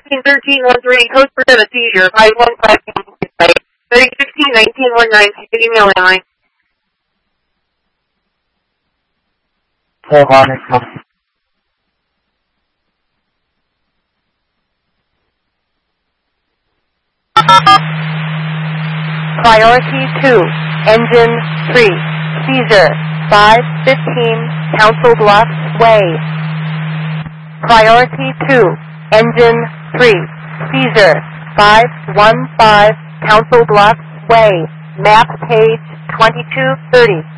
161313, code for the seizure, 515, 3016-1919, email line. Hold on, it's coming. Priority 2, Engine 3, seizure, 515 Council Bluffs Way. Priority 2, Engine 3, seizure, 515 Council Bluffs Way, map page 2230.